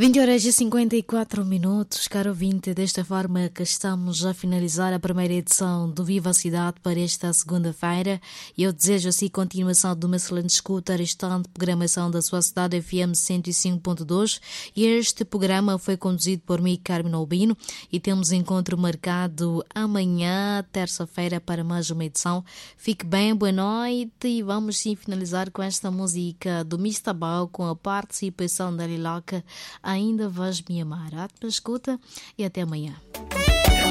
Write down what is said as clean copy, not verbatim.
20h54, caro ouvinte. Desta forma que estamos a finalizar a primeira edição do Viva a Cidade para esta segunda-feira. E eu desejo assim continuação de uma excelente escuta, restante programação da sua cidade FM 105.2. E este programa foi conduzido por mim, Carmen Albino, e temos encontro marcado amanhã, terça-feira, para mais uma edição. Fique bem, boa noite, e vamos sim finalizar com esta música do Mr. Bau, com a participação da Liloca. Ainda vais me amar. Escuta e até amanhã.